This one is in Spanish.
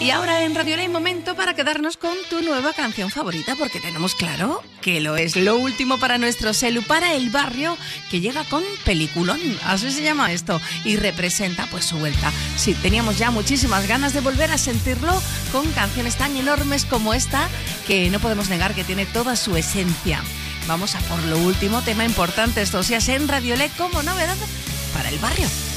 Y ahora en Radio Ley, momento para quedarnos con tu nueva canción favorita, porque tenemos claro que lo es lo último para nuestro Selu, para el barrio, que llega con peliculón, así se llama esto, y representa pues su vuelta. Sí, teníamos ya muchísimas ganas de volver a sentirlo con canciones tan enormes como esta, que no podemos negar que tiene toda su esencia. Vamos a por lo último, tema importante estos días en Radio Ley como novedad para el barrio.